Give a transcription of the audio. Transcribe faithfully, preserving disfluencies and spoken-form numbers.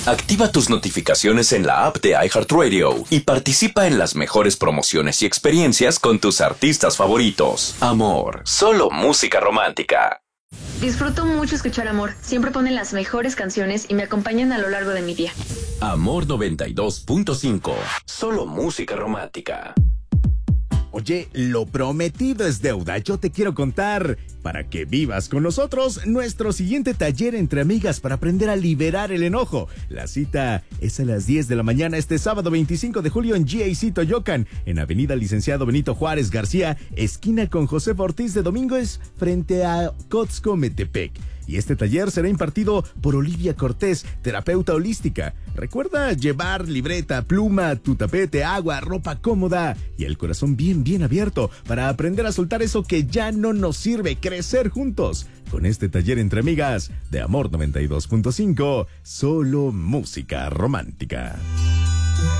Activa tus notificaciones en la app de iHeartRadio y participa en las mejores promociones y experiencias con tus artistas favoritos. Amor, solo música romántica. Disfruto mucho escuchar Amor. Siempre ponen las mejores canciones y me acompañan a lo largo de mi día. Amor noventa y dos punto cinco. Solo música romántica. Oye, lo prometido es deuda. Yo te quiero contar, para que vivas con nosotros, nuestro siguiente taller entre amigas para aprender a liberar el enojo. La cita es a las diez de la mañana este sábado veinticinco de julio en G A C Toyocan, en Avenida Licenciado Benito Juárez García, esquina con José Ortiz de Domínguez, frente a Cotzco, Metepec. Y este taller será impartido por Olivia Cortés, terapeuta holística. Recuerda llevar libreta, pluma, tu tapete, agua, ropa cómoda y el corazón bien, bien abierto para aprender a soltar eso que ya no nos sirve, crecer juntos. Con este taller entre amigas de Amor noventa y dos punto cinco, solo música romántica.